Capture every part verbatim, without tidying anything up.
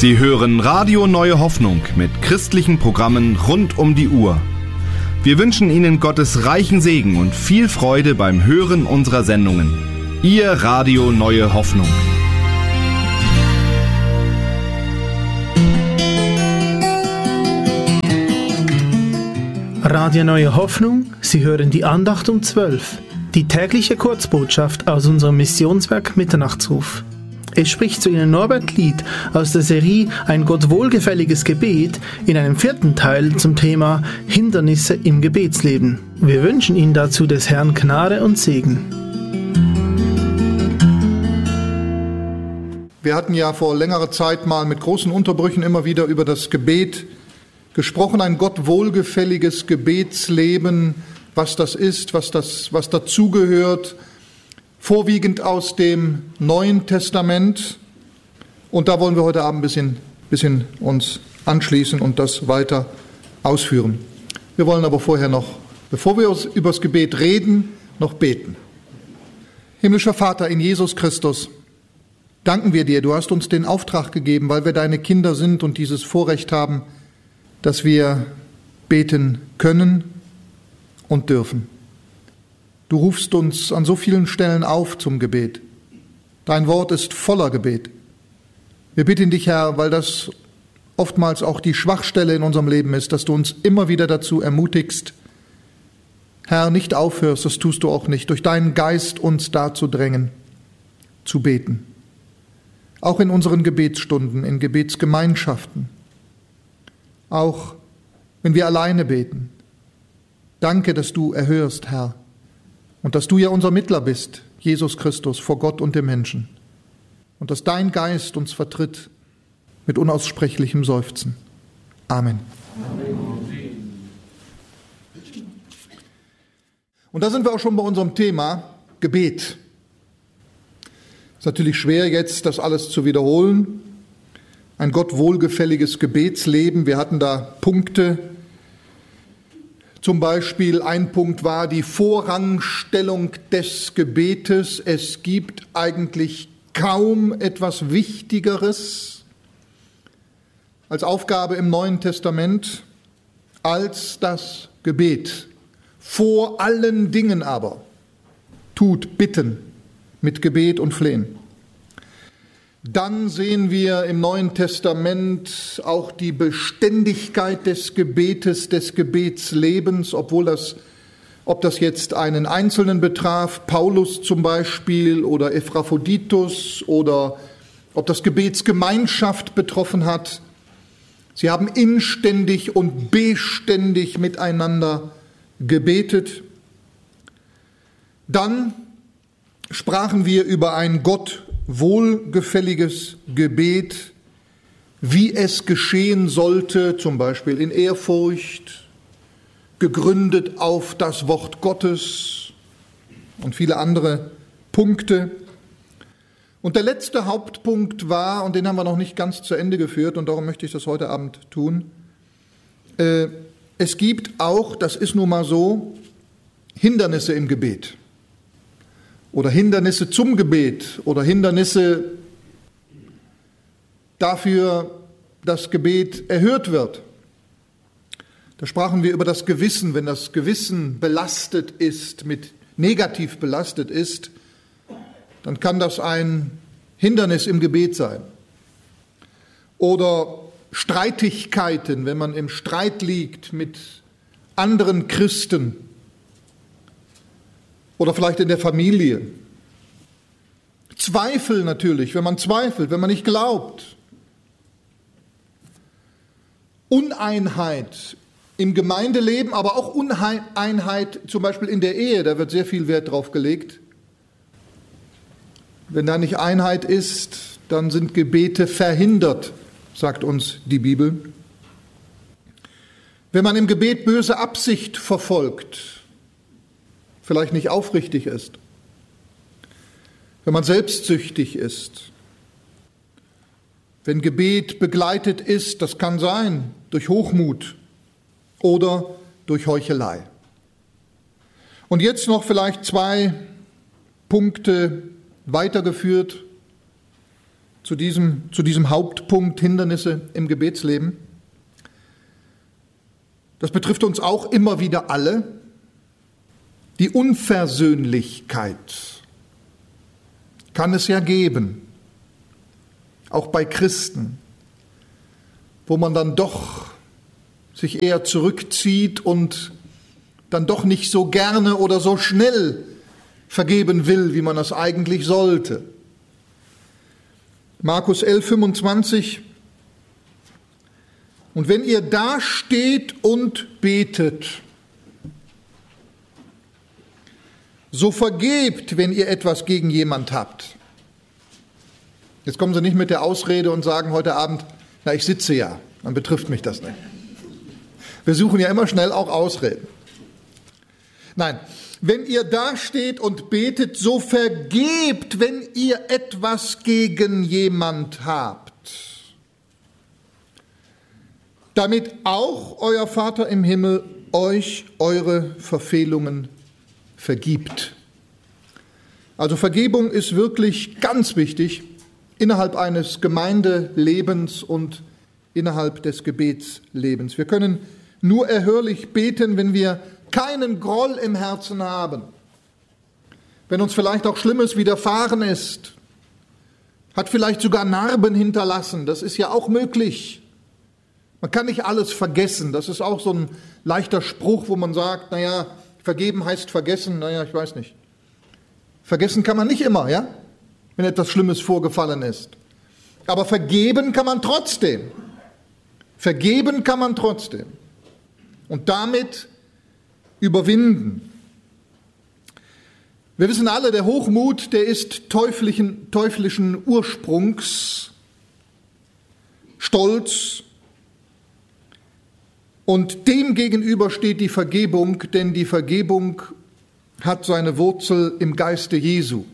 Sie hören Radio Neue Hoffnung mit christlichen Programmen rund um die Uhr. Wir wünschen Ihnen Gottes reichen Segen und viel Freude beim Hören unserer Sendungen. Ihr Radio Neue Hoffnung. Radio Neue Hoffnung, Sie hören die Andacht um zwölf, die tägliche Kurzbotschaft aus unserem Missionswerk Mitternachtsruf. Es spricht zu Ihnen Norbert Lied aus der Serie Ein Gott wohlgefälliges Gebet in einem vierten Teil zum Thema Hindernisse im Gebetsleben. Wir wünschen Ihnen dazu des Herrn Gnade und Segen. Wir hatten ja vor längerer Zeit mal mit großen Unterbrüchen immer wieder über das Gebet gesprochen, ein Gott wohlgefälliges Gebetsleben, was das ist, was das, was dazugehört, vorwiegend aus dem Neuen Testament. Und da wollen wir heute Abend ein bisschen, bisschen uns anschließen und das weiter ausführen. Wir wollen aber vorher noch, bevor wir über das Gebet reden, noch beten. Himmlischer Vater in Jesus Christus, danken wir dir, du hast uns den Auftrag gegeben, weil wir deine Kinder sind und dieses Vorrecht haben, dass wir beten können und dürfen. Du rufst uns an so vielen Stellen auf zum Gebet. Dein Wort ist voller Gebet. Wir bitten dich, Herr, weil das oftmals auch die Schwachstelle in unserem Leben ist, dass du uns immer wieder dazu ermutigst, Herr, nicht aufhörst, das tust du auch nicht, durch deinen Geist uns dazu drängen, zu beten. Auch in unseren Gebetsstunden, in Gebetsgemeinschaften. Auch wenn wir alleine beten. Danke, dass du erhörst, Herr. Und dass du ja unser Mittler bist, Jesus Christus, vor Gott und dem Menschen. Und dass dein Geist uns vertritt mit unaussprechlichem Seufzen. Amen. Amen. Und da sind wir auch schon bei unserem Thema Gebet. Ist natürlich schwer jetzt, das alles zu wiederholen. Ein Gott wohlgefälliges Gebetsleben. Wir hatten da Punkte. Zum Beispiel ein Punkt war die Vorrangstellung des Gebetes. Es gibt eigentlich kaum etwas Wichtigeres als Aufgabe im Neuen Testament als das Gebet. Vor allen Dingen aber tut Bitten mit Gebet und Flehen. Dann sehen wir im Neuen Testament auch die Beständigkeit des Gebetes, des Gebetslebens, obwohl das, ob das jetzt einen Einzelnen betraf, Paulus zum Beispiel oder Epaphroditus, oder ob das Gebetsgemeinschaft betroffen hat. Sie haben inständig und beständig miteinander gebetet. Dann sprachen wir über ein Gott wohlgefälliges Gebet, wie es geschehen sollte, zum Beispiel in Ehrfurcht, gegründet auf das Wort Gottes und viele andere Punkte. Und der letzte Hauptpunkt war, und den haben wir noch nicht ganz zu Ende geführt, und darum möchte ich das heute Abend tun, äh, es gibt auch, das ist nun mal so, Hindernisse im Gebet. Oder Hindernisse zum Gebet oder Hindernisse dafür, dass Gebet erhört wird. Da sprachen wir über das Gewissen. Wenn das Gewissen belastet ist, mit negativ belastet ist, dann kann das ein Hindernis im Gebet sein. Oder Streitigkeiten, wenn man im Streit liegt mit anderen Christen. Oder vielleicht in der Familie. Zweifel natürlich, wenn man zweifelt, wenn man nicht glaubt. Uneinheit im Gemeindeleben, aber auch Uneinheit zum Beispiel in der Ehe, da wird sehr viel Wert drauf gelegt. Wenn da nicht Einheit ist, dann sind Gebete verhindert, sagt uns die Bibel. Wenn man im Gebet böse Absicht verfolgt, vielleicht nicht aufrichtig ist, wenn man selbstsüchtig ist, wenn Gebet begleitet ist, das kann sein durch Hochmut oder durch Heuchelei. Und jetzt noch vielleicht zwei Punkte weitergeführt. zu diesem, zu diesem Hauptpunkt Hindernisse im Gebetsleben. Das betrifft uns auch immer wieder alle. Die Unversöhnlichkeit kann es ja geben, auch bei Christen, wo man dann doch sich eher zurückzieht und dann doch nicht so gerne oder so schnell vergeben will, wie man das eigentlich sollte. Markus elf, fünfundzwanzig. Und wenn ihr da steht und betet, so vergebt, wenn ihr etwas gegen jemand habt. Jetzt kommen Sie nicht mit der Ausrede und sagen heute Abend, na, ich sitze ja, dann betrifft mich das nicht. Wir suchen ja immer schnell auch Ausreden. Nein, wenn ihr da steht und betet, so vergebt, wenn ihr etwas gegen jemand habt, damit auch euer Vater im Himmel euch eure Verfehlungen vergibt. Also Vergebung ist wirklich ganz wichtig innerhalb eines Gemeindelebens und innerhalb des Gebetslebens. Wir können nur erhörlich beten, wenn wir keinen Groll im Herzen haben, wenn uns vielleicht auch Schlimmes widerfahren ist, hat vielleicht sogar Narben hinterlassen, das ist ja auch möglich. Man kann nicht alles vergessen, das ist auch so ein leichter Spruch, wo man sagt, naja, vergeben heißt vergessen, naja, ich weiß nicht. Vergessen kann man nicht immer, ja, wenn etwas Schlimmes vorgefallen ist. Aber vergeben kann man trotzdem. Vergeben kann man trotzdem. Und damit überwinden. Wir wissen alle, der Hochmut, der ist teuflischen, teuflischen Ursprungs, Stolz. Und dem gegenüber steht die Vergebung, denn die Vergebung hat seine Wurzel im Geiste Jesu.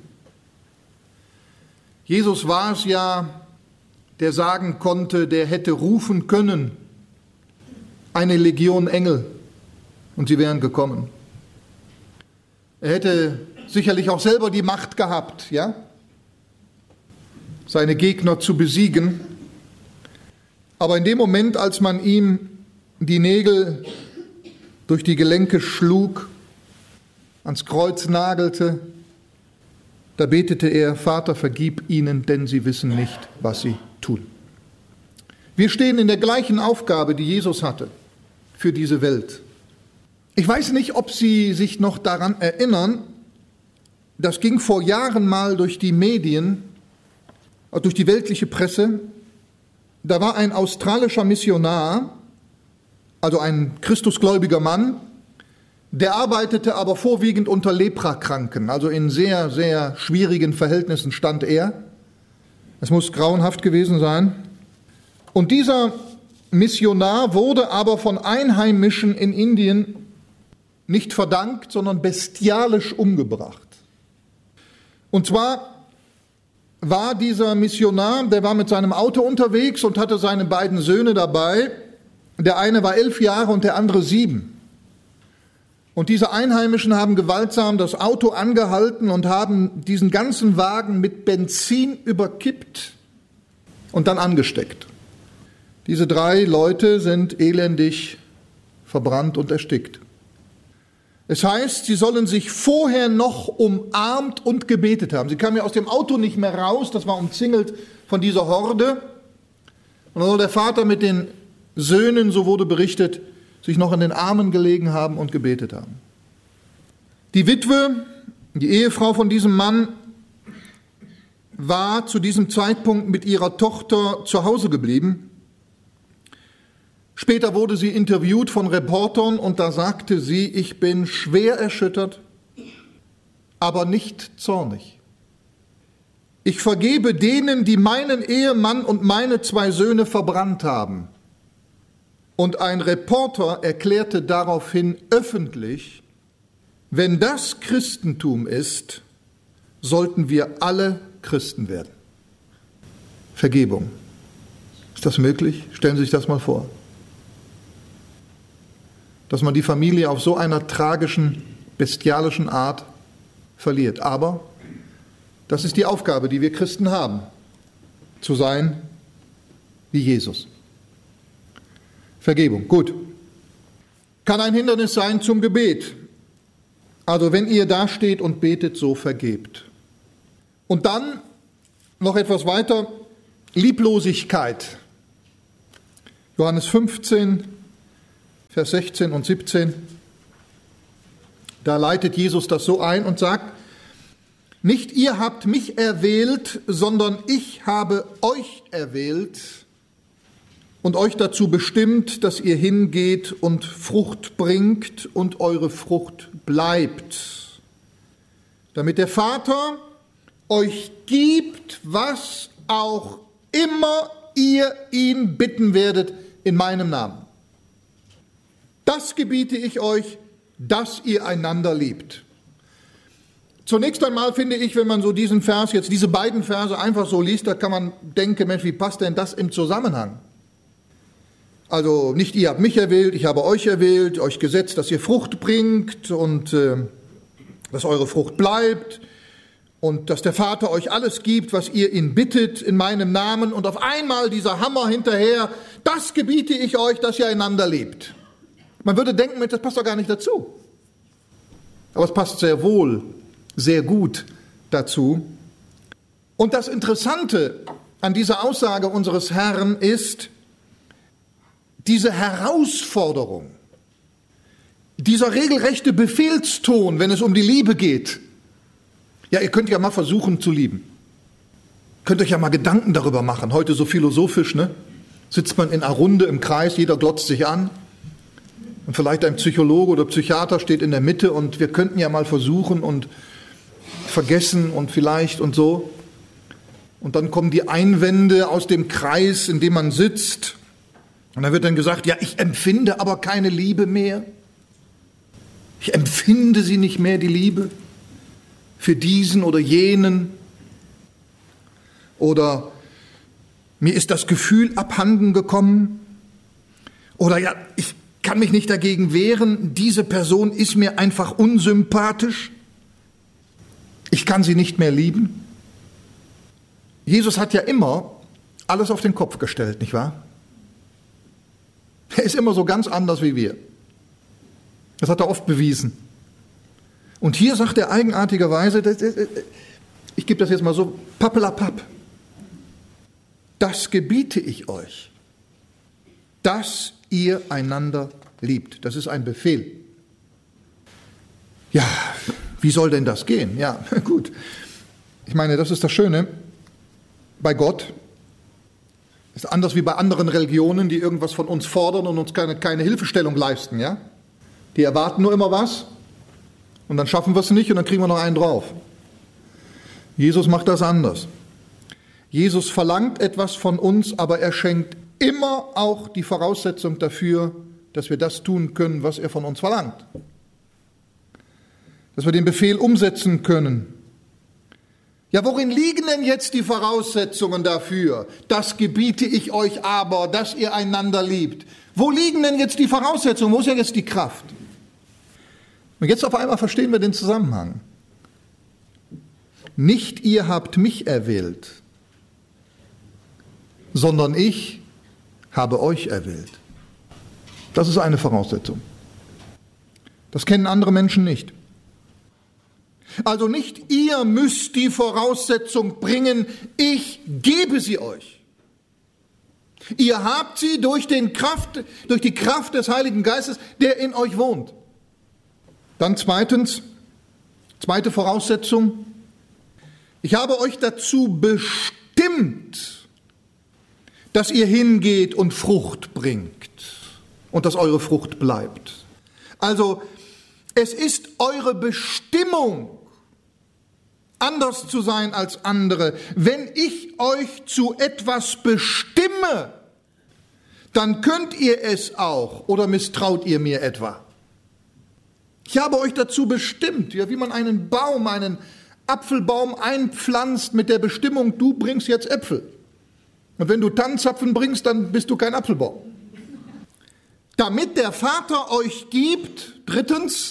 Jesus war es ja, der sagen konnte, der hätte rufen können, eine Legion Engel, und sie wären gekommen. Er hätte sicherlich auch selber die Macht gehabt, ja, seine Gegner zu besiegen. Aber in dem Moment, als man ihm die Nägel durch die Gelenke schlug, ans Kreuz nagelte, da betete er, Vater, vergib ihnen, denn sie wissen nicht, was sie tun. Wir stehen in der gleichen Aufgabe, die Jesus hatte für diese Welt. Ich weiß nicht, ob Sie sich noch daran erinnern, das ging vor Jahren mal durch die Medien, durch die weltliche Presse. Da war ein australischer Missionar, also ein christusgläubiger Mann, der arbeitete aber vorwiegend unter Leprakranken, also in sehr, sehr schwierigen Verhältnissen stand er. Es muss grauenhaft gewesen sein. Und dieser Missionar wurde aber von Einheimischen in Indien nicht verdankt, sondern bestialisch umgebracht. Und zwar war dieser Missionar, der war mit seinem Auto unterwegs und hatte seine beiden Söhne dabei. Der eine war elf Jahre und der andere sieben. Und diese Einheimischen haben gewaltsam das Auto angehalten und haben diesen ganzen Wagen mit Benzin überkippt und dann angesteckt. Diese drei Leute sind elendig verbrannt und erstickt. Es heißt, sie sollen sich vorher noch umarmt und gebetet haben. Sie kamen ja aus dem Auto nicht mehr raus, das war umzingelt von dieser Horde. Und dann soll der Vater mit den Söhnen, so wurde berichtet, sich noch in den Armen gelegen haben und gebetet haben. Die Witwe, die Ehefrau von diesem Mann, war zu diesem Zeitpunkt mit ihrer Tochter zu Hause geblieben. Später wurde sie interviewt von Reportern und da sagte sie, ich bin schwer erschüttert, aber nicht zornig. Ich vergebe denen, die meinen Ehemann und meine zwei Söhne verbrannt haben. Und ein Reporter erklärte daraufhin öffentlich, wenn das Christentum ist, sollten wir alle Christen werden. Vergebung. Ist das möglich? Stellen Sie sich das mal vor. Dass man die Familie auf so einer tragischen, bestialischen Art verliert. Aber das ist die Aufgabe, die wir Christen haben. zu sein wie Jesus. Vergebung, gut. Kann ein Hindernis sein zum Gebet. Also wenn ihr da steht und betet, so vergebt. Und dann noch etwas weiter, Lieblosigkeit. Johannes fünfzehn, Vers sechzehn und siebzehn. Da leitet Jesus das so ein und sagt, nicht ihr habt mich erwählt, sondern ich habe euch erwählt und euch dazu bestimmt, dass ihr hingeht und Frucht bringt und eure Frucht bleibt, damit der Vater euch gibt, was auch immer ihr ihn bitten werdet in meinem Namen. Das gebiete ich euch, dass ihr einander liebt. Zunächst einmal finde ich, wenn man so diesen Vers, jetzt diese beiden Verse einfach so liest, da kann man denken, Mensch, wie passt denn das im Zusammenhang? Also nicht ihr habt mich erwählt, ich habe euch erwählt, euch gesetzt, dass ihr Frucht bringt und äh, dass eure Frucht bleibt und dass der Vater euch alles gibt, was ihr ihn bittet in meinem Namen und auf einmal dieser Hammer hinterher, das gebiete ich euch, dass ihr einander liebt. Man würde denken, das passt doch gar nicht dazu. Aber es passt sehr wohl, sehr gut dazu. Und das Interessante an dieser Aussage unseres Herrn ist, diese Herausforderung, dieser regelrechte Befehlston, wenn es um die Liebe geht. Ja, ihr könnt ja mal versuchen zu lieben. Könnt euch ja mal Gedanken darüber machen. Heute so philosophisch, ne? Sitzt man in einer Runde im Kreis, jeder glotzt sich an. Und vielleicht ein Psychologe oder Psychiater steht in der Mitte und wir könnten ja mal versuchen und vergessen und vielleicht und so. Und dann kommen die Einwände aus dem Kreis, in dem man sitzt. Und dann wird dann gesagt, ja, ich empfinde aber keine Liebe mehr. Ich empfinde sie nicht mehr, die Liebe, für diesen oder jenen. Oder mir ist das Gefühl abhanden gekommen. Oder ja, ich kann mich nicht dagegen wehren, diese Person ist mir einfach unsympathisch. Ich kann sie nicht mehr lieben. Jesus hat ja immer alles auf den Kopf gestellt, nicht wahr? Er ist immer so ganz anders wie wir. Das hat er oft bewiesen. Und hier sagt er eigenartigerweise, ich gebe das jetzt mal so, pappelapapp, das gebiete ich euch, dass ihr einander liebt. Das ist ein Befehl. Ja, wie soll denn das gehen? Ja, gut. Ich meine, das ist das Schöne bei Gott. Ist anders wie bei anderen Religionen, die irgendwas von uns fordern und uns keine, keine Hilfestellung leisten. Ja? Die erwarten nur immer was und dann schaffen wir es nicht und dann kriegen wir noch einen drauf. Jesus macht das anders. Jesus verlangt etwas von uns, aber er schenkt immer auch die Voraussetzung dafür, dass wir das tun können, was er von uns verlangt. Dass wir den Befehl umsetzen können. Ja, worin liegen denn jetzt die Voraussetzungen dafür? Das gebiete ich euch aber, dass ihr einander liebt. Wo liegen denn jetzt die Voraussetzungen? Wo ist ja jetzt die Kraft? Und jetzt auf einmal verstehen wir den Zusammenhang. Nicht ihr habt mich erwählt, sondern ich habe euch erwählt. Das ist eine Voraussetzung. Das kennen andere Menschen nicht. Also nicht ihr müsst die Voraussetzung bringen, ich gebe sie euch. Ihr habt sie durch, den Kraft, durch die Kraft des Heiligen Geistes, der in euch wohnt. Dann zweitens, zweite Voraussetzung, ich habe euch dazu bestimmt, dass ihr hingeht und Frucht bringt und dass eure Frucht bleibt. Also es ist eure Bestimmung, anders zu sein als andere. Wenn ich euch zu etwas bestimme, dann könnt ihr es auch oder misstraut ihr mir etwa. Ich habe euch dazu bestimmt, ja, wie man einen Baum, einen Apfelbaum einpflanzt mit der Bestimmung, du bringst jetzt Äpfel. Und wenn du Tannenzapfen bringst, dann bist du kein Apfelbaum. Damit der Vater euch gibt, drittens,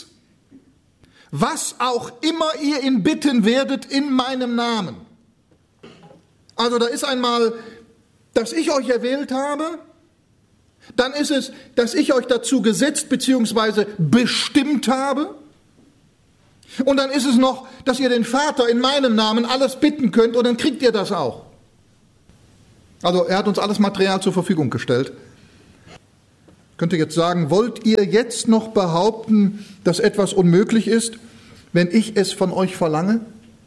was auch immer ihr ihn bitten werdet in meinem Namen. Also da ist einmal, dass ich euch erwählt habe, dann ist es, dass ich euch dazu gesetzt bzw. bestimmt habe. Und dann ist es noch, dass ihr den Vater in meinem Namen alles bitten könnt und dann kriegt ihr das auch. Also er hat uns alles Material zur Verfügung gestellt. Ich könnte jetzt sagen, wollt ihr jetzt noch behaupten, dass etwas unmöglich ist, wenn ich es von euch verlange?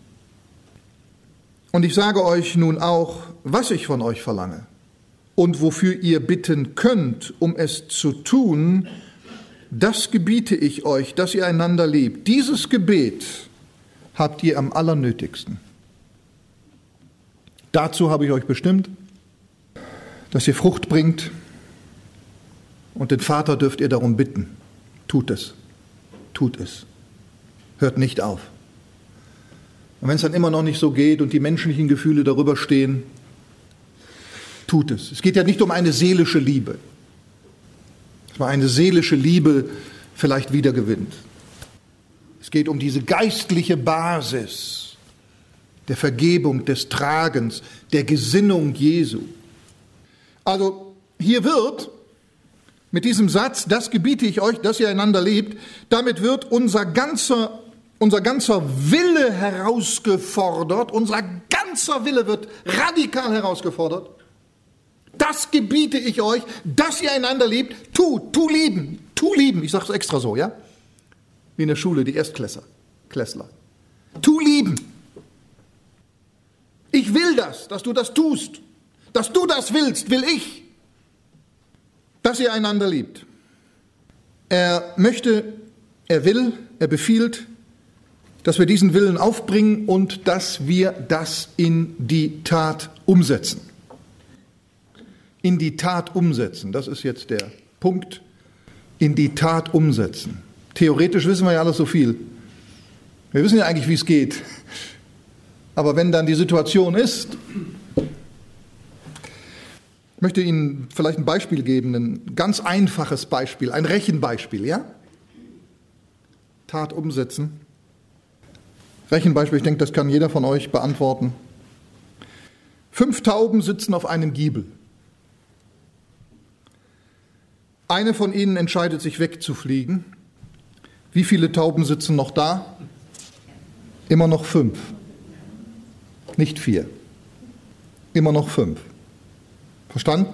Und ich sage euch nun auch, was ich von euch verlange und wofür ihr bitten könnt, um es zu tun, das gebiete ich euch, dass ihr einander liebt. Dieses Gebet habt ihr am allernötigsten. Dazu habe ich euch bestimmt, dass ihr Frucht bringt und den Vater dürft ihr darum bitten. Tut es, tut es. Hört nicht auf. Und wenn es dann immer noch nicht so geht und die menschlichen Gefühle darüber stehen, tut es. Es geht ja nicht um eine seelische Liebe, dass man eine seelische Liebe vielleicht wiedergewinnt. Es geht um diese geistliche Basis der Vergebung, des Tragens, der Gesinnung Jesu. Also hier wird mit diesem Satz, das gebiete ich euch, dass ihr einander liebt, damit wird unser ganzer, unser ganzer Wille herausgefordert, unser ganzer Wille wird radikal herausgefordert. Das gebiete ich euch, dass ihr einander liebt. Tu, tu lieben, tu lieben. Ich sage es extra so, ja? Wie in der Schule, die Erstklässler. Klässler. Tu lieben. Ich will das, dass du das tust. Dass du das willst, will ich. Dass ihr einander liebt. Er möchte, er will, er befiehlt, dass wir diesen Willen aufbringen und dass wir das in die Tat umsetzen. In die Tat umsetzen, das ist jetzt der Punkt. In die Tat umsetzen. Theoretisch wissen wir ja alles so viel. Wir wissen ja eigentlich, wie es geht. Aber wenn dann die Situation ist, ich möchte Ihnen vielleicht ein Beispiel geben, ein ganz einfaches Beispiel, ein Rechenbeispiel, ja? Tat umsetzen. Rechenbeispiel, ich denke, das kann jeder von euch beantworten. Fünf Tauben sitzen auf einem Giebel. Eine von ihnen entscheidet sich wegzufliegen. Wie viele Tauben sitzen noch da? Immer noch fünf. Nicht vier. Immer noch fünf. Verstanden?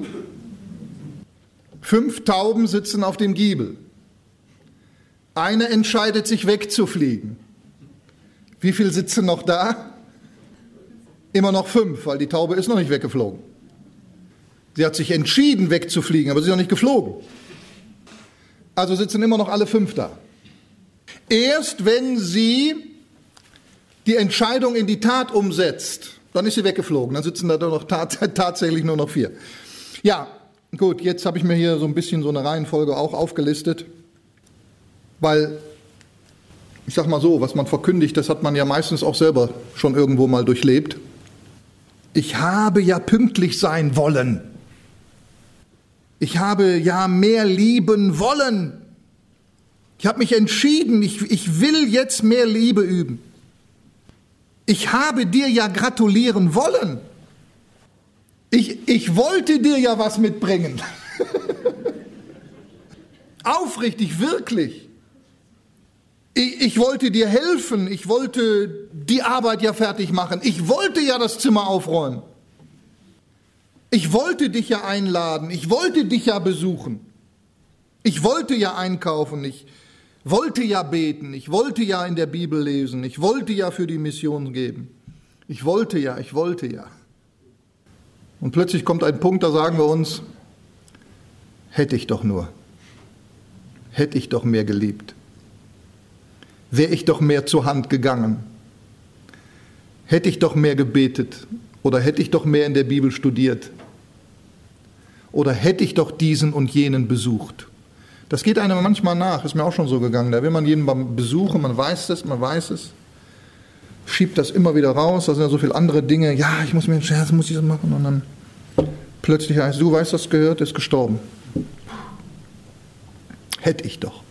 Fünf Tauben sitzen auf dem Giebel. Eine entscheidet sich wegzufliegen. Wie viele sitzen noch da? Immer noch fünf, weil die Taube ist noch nicht weggeflogen. Sie hat sich entschieden wegzufliegen, aber sie ist noch nicht geflogen. Also sitzen immer noch alle fünf da. Erst wenn sie die Entscheidung in die Tat umsetzt, dann ist sie weggeflogen. Dann sitzen da noch tats- tatsächlich nur noch vier. Ja, gut, jetzt habe ich mir hier so ein bisschen so eine Reihenfolge auch aufgelistet, weil, ich sag mal so, was man verkündigt, das hat man ja meistens auch selber schon irgendwo mal durchlebt. Ich habe ja pünktlich sein wollen. Ich habe ja mehr lieben wollen. Ich habe mich entschieden, ich, ich will jetzt mehr Liebe üben. Ich habe dir ja gratulieren wollen. Ich, ich wollte dir ja was mitbringen. Aufrichtig, wirklich. Ich, ich wollte dir helfen. Ich wollte die Arbeit ja fertig machen. Ich wollte ja das Zimmer aufräumen. Ich wollte dich ja einladen. Ich wollte dich ja besuchen. Ich wollte ja einkaufen. Ich wollte ja beten. Ich wollte ja in der Bibel lesen. Ich wollte ja für die Mission geben. Ich wollte ja, ich wollte ja. Und plötzlich kommt ein Punkt, da sagen wir uns, hätte ich doch nur. Hätte ich doch mehr geliebt. Wäre ich doch mehr zur Hand gegangen. Hätte ich doch mehr gebetet. Oder hätte ich doch mehr in der Bibel studiert. Oder hätte ich doch diesen und jenen besucht. Das geht einem manchmal nach, ist mir auch schon so gegangen. Da will man jeden beim Besuchen, man weiß es, man weiß es. Schiebt das immer wieder raus, da sind ja so viele andere Dinge. Ja, ich muss mir einen Scherz, muss ich das machen. Und dann plötzlich heißt, du weißt, das gehört, ist gestorben. Hätte ich doch.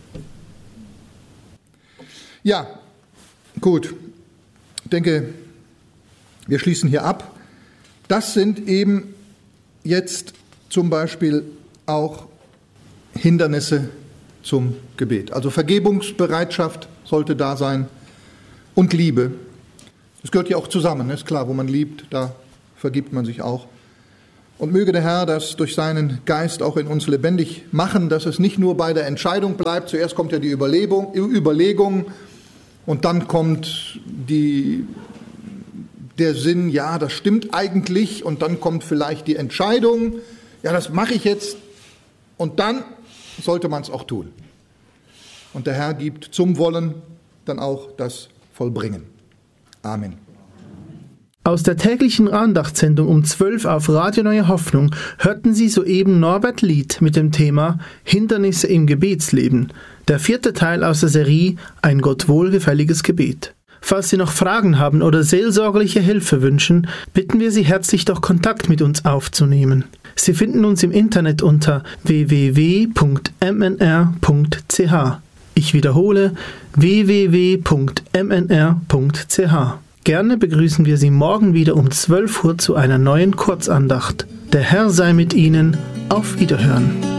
Ja, gut. Ich denke, wir schließen hier ab. Das sind eben jetzt zum Beispiel auch Hindernisse zum Gebet. Also Vergebungsbereitschaft sollte da sein und Liebe. Das gehört ja auch zusammen, ist klar, wo man liebt, da vergibt man sich auch. Und möge der Herr das durch seinen Geist auch in uns lebendig machen, dass es nicht nur bei der Entscheidung bleibt. Zuerst kommt ja die Überlegung, Überlegung und dann kommt die, der Sinn, ja, das stimmt eigentlich, und dann kommt vielleicht die Entscheidung, ja, das mache ich jetzt, und dann sollte man es auch tun. Und der Herr gibt zum Wollen dann auch das Vollbringen. Amen. Aus der täglichen Andachtssendung um zwölf auf Radio Neue Hoffnung hörten Sie soeben Norbert Lied mit dem Thema Hindernisse im Gebetsleben, der vierte Teil aus der Serie Ein Gott wohlgefälliges Gebet. Falls Sie noch Fragen haben oder seelsorgerliche Hilfe wünschen, bitten wir Sie herzlich, doch Kontakt mit uns aufzunehmen. Sie finden uns im Internet unter w w w punkt m n r punkt c h. Ich wiederhole w w w punkt m n r punkt c h. Gerne begrüßen wir Sie morgen wieder um zwölf Uhr zu einer neuen Kurzandacht. Der Herr sei mit Ihnen. Auf Wiederhören.